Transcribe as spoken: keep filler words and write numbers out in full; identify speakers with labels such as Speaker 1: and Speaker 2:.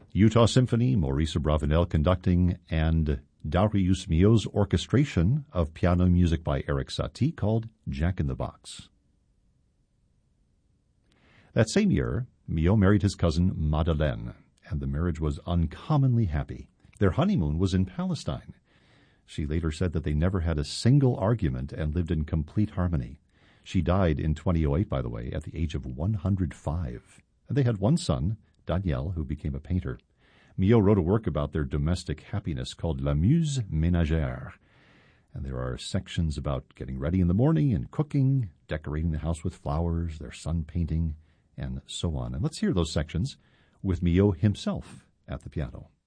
Speaker 1: Utah Symphony, Maurice Abravanel conducting, and Darius Milhaud's orchestration of piano music by Erik Satie called Jack in the Box. That same year, Milhaud married his cousin Madeleine, and the marriage was uncommonly happy. Their honeymoon was in Palestine. She later said that they never had a single argument and lived in complete harmony. She died in twenty oh eight, by the way, at the age of one hundred five. And they had one son, Daniel, who became a painter. Milhaud wrote a work about their domestic happiness called La Muse Ménagère. And there are sections about getting ready in the morning and cooking, decorating the house with flowers, their son painting, and so on. And let's hear those sections with Milhaud himself at the piano.